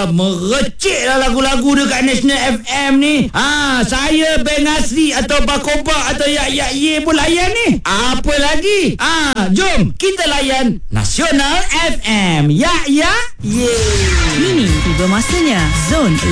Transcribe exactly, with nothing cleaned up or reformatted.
merecik lah lagu-lagu dekat National F M ni. Ha, saya Ben Asri atau Bakoba atau Yak Yak Ye pun layan ni. Apa lagi? Ha, jom kita layan Nasional F M. Yak Yak Ye. Kini tiba masanya Zone